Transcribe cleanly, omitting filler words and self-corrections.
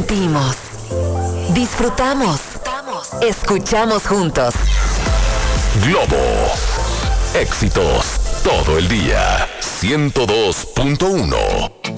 Sentimos, disfrutamos, escuchamos juntos. Globo. Éxitos todo el día. 102.1.